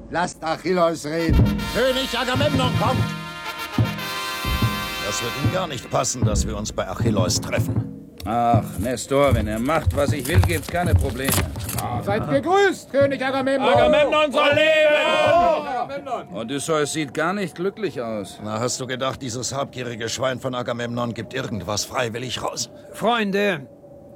Lasst Achilleus reden. König Agamemnon kommt! Das wird ihm gar nicht passen, dass wir uns bei Achilleus treffen. Ach, Nestor, wenn er macht, was ich will, gibt's keine Probleme. Seid gegrüßt, König Agamemnon! Agamemnon soll leben! Odysseus sieht gar nicht glücklich aus. Na, hast du gedacht, dieses habgierige Schwein von Agamemnon gibt irgendwas freiwillig raus? Freunde,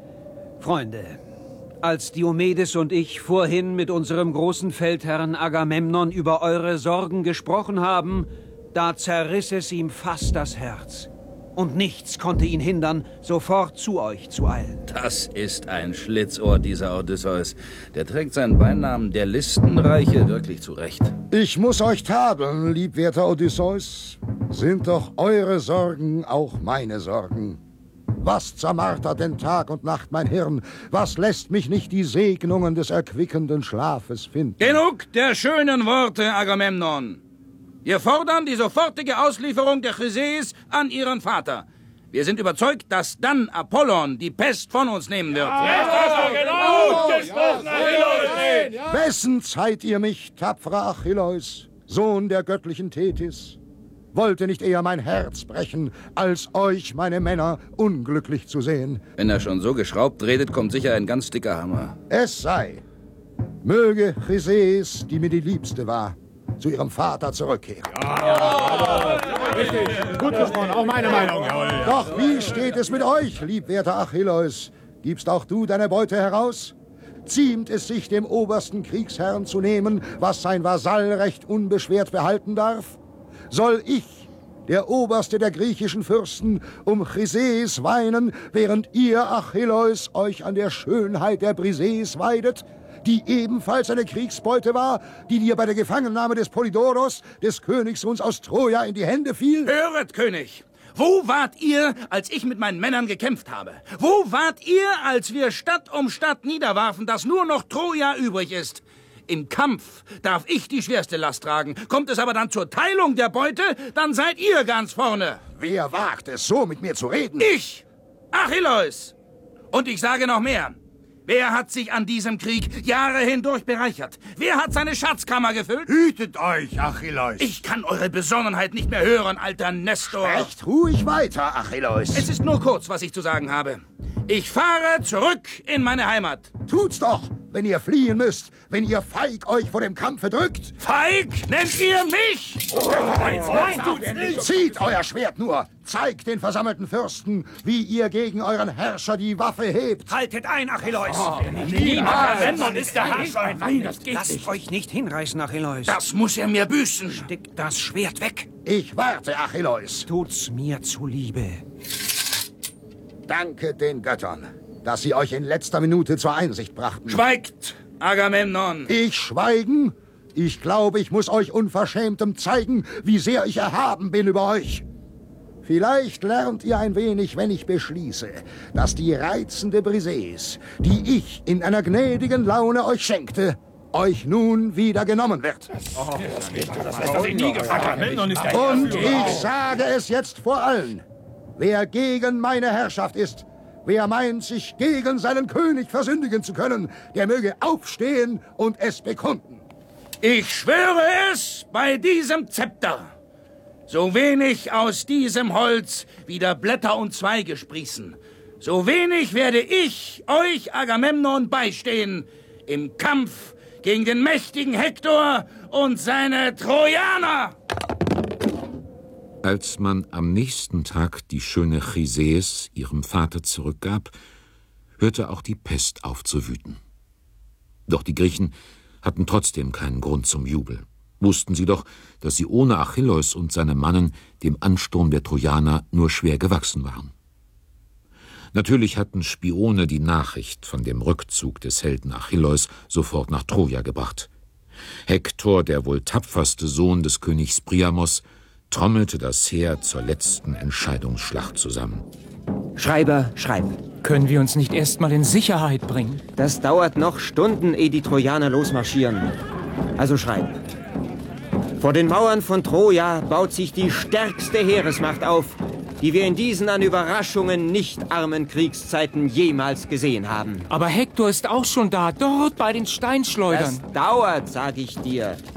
als Diomedes und ich vorhin mit unserem großen Feldherrn Agamemnon über eure Sorgen gesprochen haben, da zerriss es ihm fast das Herz. Und nichts konnte ihn hindern, sofort zu euch zu eilen. Das ist ein Schlitzohr, dieser Odysseus. Der trägt seinen Beinamen der Listenreiche wirklich zurecht. Ich muss euch tadeln, liebwerter Odysseus. Sind doch eure Sorgen auch meine Sorgen. Was zermartert denn Tag und Nacht mein Hirn? Was lässt mich nicht die Segnungen des erquickenden Schlafes finden? Genug der schönen Worte, Agamemnon. Wir fordern die sofortige Auslieferung der Chryseis an ihren Vater. Wir sind überzeugt, dass dann Apollon die Pest von uns nehmen wird. Wessen zeiht ihr mich, tapferer Achilleus, Sohn der göttlichen Thetis? Wollte nicht eher mein Herz brechen, als euch, meine Männer, unglücklich zu sehen? Wenn er schon so geschraubt redet, kommt sicher ein ganz dicker Hammer. Es sei. Möge Chryseis, die mir die Liebste war, zu ihrem Vater zurückkehren. Richtig, gut gesprochen, auch meine Meinung. Doch wie steht es mit euch, liebwerter Achilleus? Gibst auch du deine Beute heraus? Ziemt es sich dem obersten Kriegsherrn zu nehmen, was sein Vasall recht unbeschwert behalten darf? Soll ich, der Oberste der griechischen Fürsten, um Chryseis weinen, während ihr, Achilleus, euch an der Schönheit der Briseis weidet, die ebenfalls eine Kriegsbeute war, die dir bei der Gefangennahme des Polydoros, des Königssohns aus Troja, in die Hände fiel? Höret, König! Wo wart ihr, als ich mit meinen Männern gekämpft habe? Wo wart ihr, als wir Stadt um Stadt niederwarfen, dass nur noch Troja übrig ist? Im Kampf darf ich die schwerste Last tragen. Kommt es aber dann zur Teilung der Beute, dann seid ihr ganz vorne. Wer wagt es, so mit mir zu reden? Ich, Achilleus. Und ich sage noch mehr. Wer hat sich an diesem Krieg Jahre hindurch bereichert? Wer hat seine Schatzkammer gefüllt? Hütet euch, Achilleus! Ich kann eure Besonnenheit nicht mehr hören, alter Nestor. Sprecht ruhig weiter, Achilleus. Es ist nur kurz, was ich zu sagen habe. Ich fahre zurück in meine Heimat. Tut's doch, wenn ihr fliehen müsst, wenn ihr feig euch vor dem Kampfe drückt. Feig nennt ihr mich? Zieht euer Schwert nur. Zeigt den versammelten Fürsten, wie ihr gegen euren Herrscher die Waffe hebt. Haltet ein, Achilleus! Agamemnon ist der Herrscher! Nein, das geht Lasst euch nicht hinreißen, Achilleus. Das muss er mir büßen. Steckt das Schwert weg. Ich warte, Achilleus. Tut's mir zuliebe. Danke den Göttern, dass sie euch in letzter Minute zur Einsicht brachten. Schweigt, Agamemnon. Ich schweigen? Ich glaube, ich muss euch Unverschämtem zeigen, wie sehr ich erhaben bin über euch. Vielleicht lernt ihr ein wenig, wenn ich beschließe, dass die reizende Briseis, die ich in einer gnädigen Laune euch schenkte, euch nun wieder genommen wird. Und ich sage es jetzt vor allen. Wer gegen meine Herrschaft ist, wer meint, sich gegen seinen König versündigen zu können, der möge aufstehen und es bekunden. Ich schwöre es bei diesem Zepter. So wenig aus diesem Holz wieder Blätter und Zweige sprießen, so wenig werde ich euch, Agamemnon, beistehen im Kampf gegen den mächtigen Hektor und seine Trojaner. Als man am nächsten Tag die schöne Chryseis ihrem Vater zurückgab, hörte auch die Pest auf zu wüten. Doch die Griechen hatten trotzdem keinen Grund zum Jubel. Wussten sie doch, dass sie ohne Achilleus und seine Mannen dem Ansturm der Trojaner nur schwer gewachsen waren. Natürlich hatten Spione die Nachricht von dem Rückzug des Helden Achilleus sofort nach Troja gebracht. Hektor, der wohl tapferste Sohn des Königs Priamos, trommelte das Heer zur letzten Entscheidungsschlacht zusammen. Schreiber, schreib. Können wir uns nicht erst mal in Sicherheit bringen? Das dauert noch Stunden, ehe die Trojaner losmarschieren. Also schreib. Vor den Mauern von Troja baut sich die stärkste Heeresmacht auf, die wir in diesen an Überraschungen nicht armen Kriegszeiten jemals gesehen haben. Aber Hektor ist auch schon da, dort bei den Steinschleudern. Das dauert, sag ich dir.